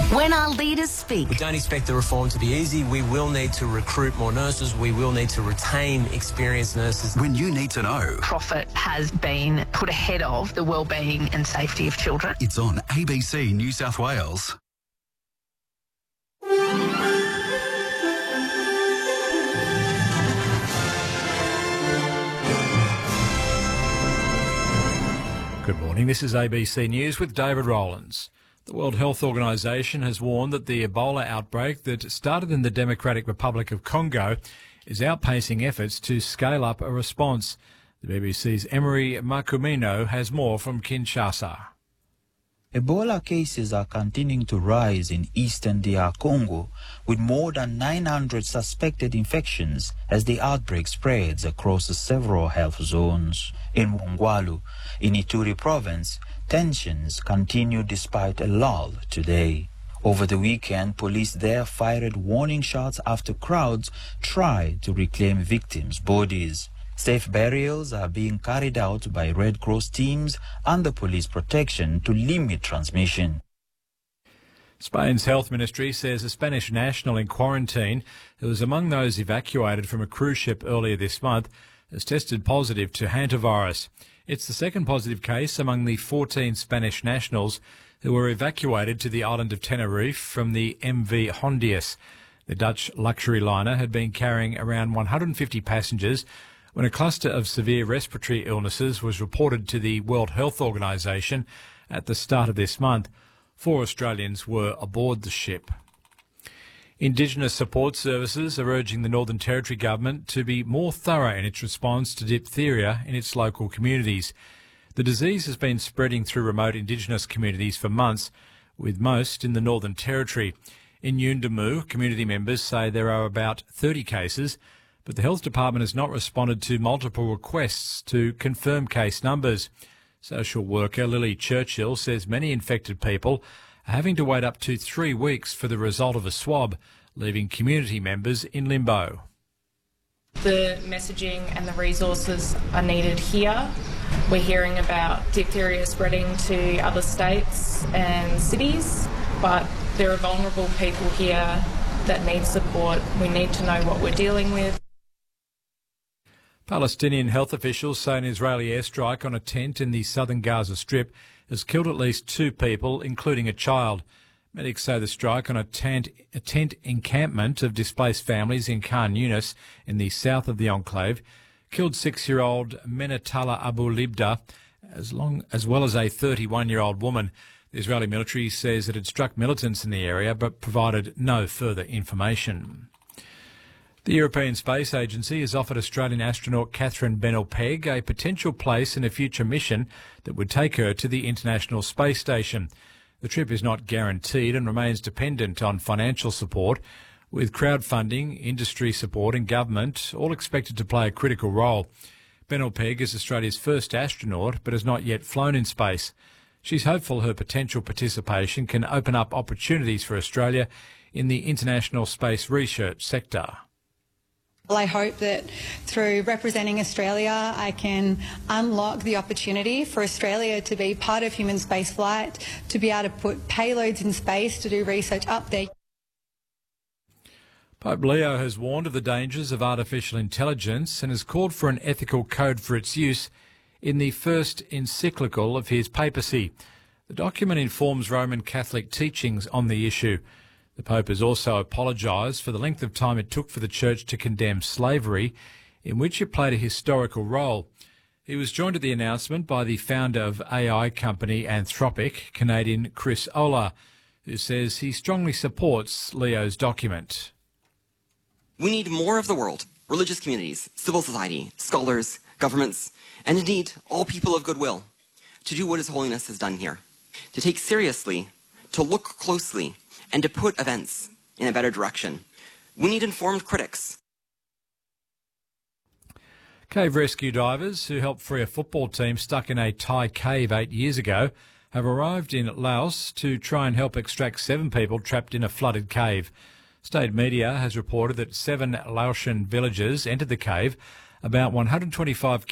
When our leaders speak. We don't expect the reform to be easy. We will need to recruit more nurses. We will need to retain experienced nurses. When you need to know. Profit has been put ahead of the wellbeing and safety of children. It's on ABC New South Wales. Good morning, this is ABC News with David Rowlands. The World Health Organization has warned that the Ebola outbreak that started in the Democratic Republic of Congo is outpacing efforts to scale up a response. The BBC's Emery Makumino has more from Kinshasa. Ebola cases are continuing to rise in eastern DR Congo, with more than 900 suspected infections as the outbreak spreads across several health zones. In Mongwalu, in Ituri province, tensions continue despite a lull today. Over the weekend, police there fired warning shots after crowds tried to reclaim victims' bodies. Safe burials are being carried out by Red Cross teams under police protection to limit transmission. Spain's health ministry says a Spanish national in quarantine who was among those evacuated from a cruise ship earlier this month has tested positive to hantavirus. It's the second positive case among the 14 Spanish nationals who were evacuated to the island of Tenerife from the MV Hondias. The Dutch luxury liner had been carrying around 150 passengers when a cluster of severe respiratory illnesses was reported to the World Health Organization at the start of this month. 4 Australians were aboard the ship. Indigenous support services are urging the Northern Territory government to be more thorough in its response to diphtheria in its local communities. The disease has been spreading through remote Indigenous communities for months, with most in the Northern Territory. In Yuendumu, community members say there are about 30 cases, but the Health Department has not responded to multiple requests to confirm case numbers. Social worker Lily Churchill says many infected people are having to wait up to 3 weeks for the result of a swab, leaving community members in limbo. The messaging and the resources are needed here. We're hearing about diphtheria spreading to other states and cities, but there are vulnerable people here that need support. We need to know what we're dealing with. Palestinian health officials say an Israeli airstrike on a tent in the southern Gaza Strip has killed at least 2 people, including a child. Medics say the strike on a tent encampment of displaced families in Khan Yunis in the south of the enclave killed 6-year-old Menatala Abu Libda, as well as a 31-year-old woman. The Israeli military says it had struck militants in the area but provided no further information. The European Space Agency has offered Australian astronaut Catherine Bennell-Pegg a potential place in a future mission that would take her to the International Space Station. The trip is not guaranteed and remains dependent on financial support, with crowdfunding, industry support and government all expected to play a critical role. Bennell-Pegg is Australia's first astronaut but has not yet flown in space. She's hopeful her potential participation can open up opportunities for Australia in the international space research sector. Well, I hope that through representing Australia, I can unlock the opportunity for Australia to be part of human spaceflight, to be able to put payloads in space to do research up there. Pope Leo has warned of the dangers of artificial intelligence and has called for an ethical code for its use in the first encyclical of his papacy. The document informs Roman Catholic teachings on the issue. The Pope has also apologised for the length of time it took for the Church to condemn slavery, in which it played a historical role. He was joined at the announcement by the founder of AI company Anthropic, Canadian Chris Olah, who says he strongly supports Leo's document. We need more of the world, religious communities, civil society, scholars, governments, and indeed all people of goodwill, to do what His Holiness has done here, to take seriously, to look closely, and to put events in a better direction. We need informed critics. Cave rescue divers who helped free a football team stuck in a Thai cave 8 years ago have arrived in Laos to try and help extract 7 people trapped in a flooded cave. State media has reported that 7 Laotian villagers entered the cave about 125